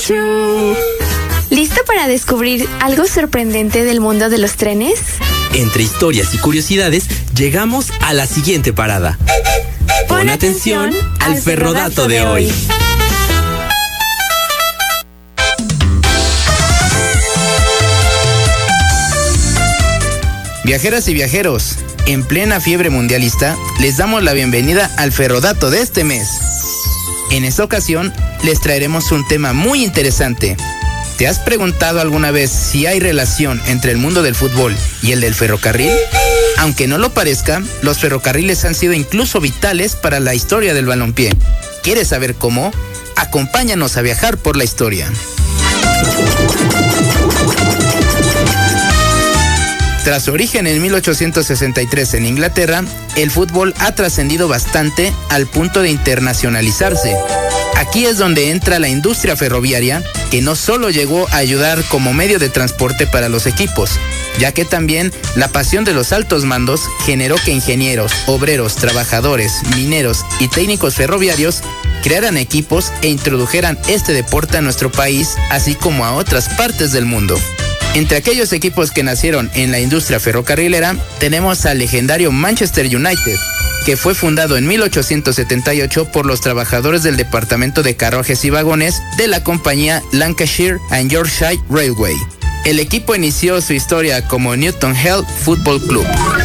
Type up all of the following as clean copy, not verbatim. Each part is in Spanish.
Achú. ¿Listo para descubrir algo sorprendente del mundo de los trenes? Entre historias y curiosidades, llegamos a la siguiente parada. Pon atención al ferrodato de hoy. Viajeras y viajeros, en plena fiebre mundialista, les damos la bienvenida al ferrodato de este mes. En esta ocasión, les traeremos un tema muy interesante. ¿Te has preguntado alguna vez si hay relación entre el mundo del fútbol y el del ferrocarril? Aunque no lo parezca, los ferrocarriles han sido incluso vitales para la historia del balompié. ¿Quieres saber cómo? Acompáñanos a viajar por la historia. Tras su origen en 1863 en Inglaterra, el fútbol ha trascendido bastante al punto de internacionalizarse. Aquí es donde entra la industria ferroviaria, que no solo llegó a ayudar como medio de transporte para los equipos, ya que también la pasión de los altos mandos generó que ingenieros, obreros, trabajadores, mineros y técnicos ferroviarios crearan equipos e introdujeran este deporte a nuestro país, así como a otras partes del mundo. Entre aquellos equipos que nacieron en la industria ferrocarrilera, tenemos al legendario Manchester United, que fue fundado en 1878 por los trabajadores del departamento de carruajes y vagones de la compañía Lancashire and Yorkshire Railway. El equipo inició su historia como Newton Hill Football Club.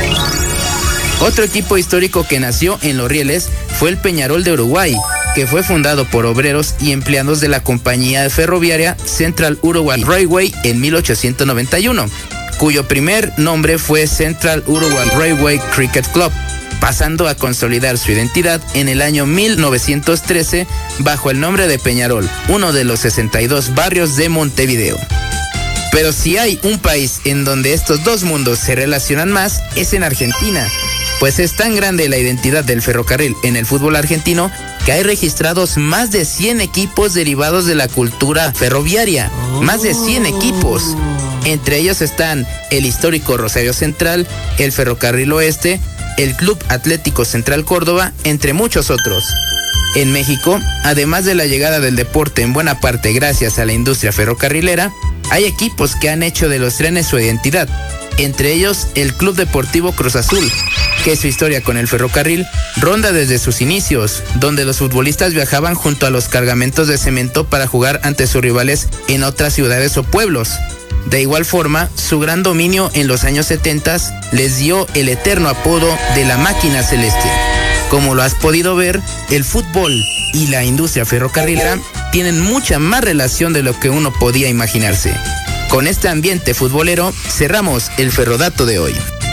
Otro equipo histórico que nació en Los Rieles fue el Peñarol de Uruguay, que fue fundado por obreros y empleados de la compañía ferroviaria Central Uruguay Railway en 1891, cuyo primer nombre fue Central Uruguay Railway Cricket Club, pasando a consolidar su identidad en el año 1913 bajo el nombre de Peñarol, uno de los 62 barrios de Montevideo. Pero si hay un país en donde estos dos mundos se relacionan más, es en Argentina, pues es tan grande la identidad del ferrocarril en el fútbol argentino que hay registrados más de 100 equipos derivados de la cultura ferroviaria. Más de 100 equipos. Entre ellos están el histórico Rosario Central, el Ferrocarril Oeste, el Club Atlético Central Córdoba, entre muchos otros. En México, además de la llegada del deporte en buena parte gracias a la industria ferrocarrilera, hay equipos que han hecho de los trenes su identidad. Entre ellos, el Club Deportivo Cruz Azul, que su historia con el ferrocarril ronda desde sus inicios, donde los futbolistas viajaban junto a los cargamentos de cemento para jugar ante sus rivales en otras ciudades o pueblos. De igual forma, su gran dominio en los años 70 les dio el eterno apodo de la máquina celeste. Como lo has podido ver, el fútbol y la industria ferrocarrilera tienen mucha más relación de lo que uno podía imaginarse. Con este ambiente futbolero, cerramos el ferrodato de hoy.